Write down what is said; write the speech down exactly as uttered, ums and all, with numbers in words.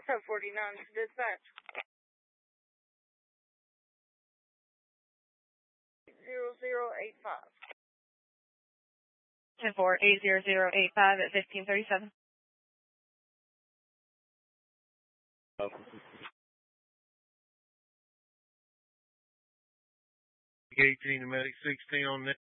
ten forty-nine to dispatch. Zero zero eight five. ten four eight zero zero eight five at fifteen thirty-seven. eighteen to medic sixteen on net.